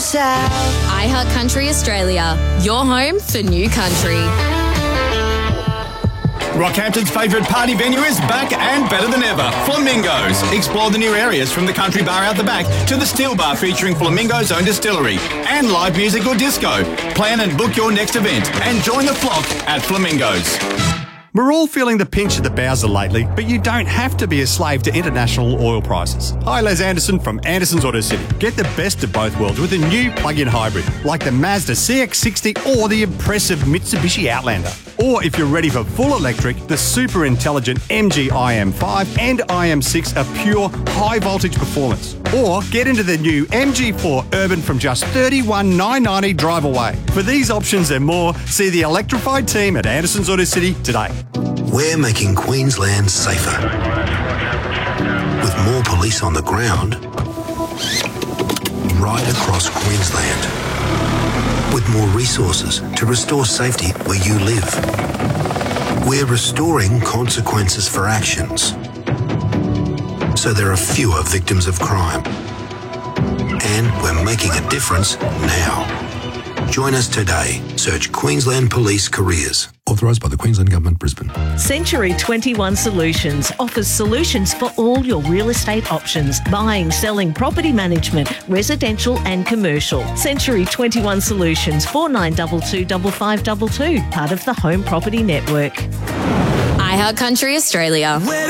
south. iHeart Country Australia, your home for new country. Rockhampton's favourite party venue is back and better than ever. Flamingos. Explore the new areas from the country bar out the back to the steel bar featuring Flamingo's own distillery and live music or disco. Plan and book your next event and join the flock at Flamingos. We're all feeling the pinch of the Bowser lately, but you don't have to be a slave to international oil prices. Hi, Les Anderson from Anderson's Auto City. Get the best of both worlds with a new plug-in hybrid, like the Mazda CX-60 or the impressive Mitsubishi Outlander. Or if you're ready for full electric, the super intelligent MG IM5 and IM6 are pure high-voltage performance. Or get into the new MG4 Urban from just $31,990 drive away. For these options and more, see the electrified team at Anderson's Auto City today. We're making Queensland safer. With more police on the ground, right across Queensland. With more resources to restore safety where you live. We're restoring consequences for actions, so there are fewer victims of crime. And we're making a difference now. Join us today. Search Queensland Police Careers. Authorised by the Queensland Government, Brisbane. Century 21 Solutions offers solutions for all your real estate options. Buying, selling, property management, residential and commercial. Century 21 Solutions, 4922 5522, part of the Home Property Network. iHeart Country Australia.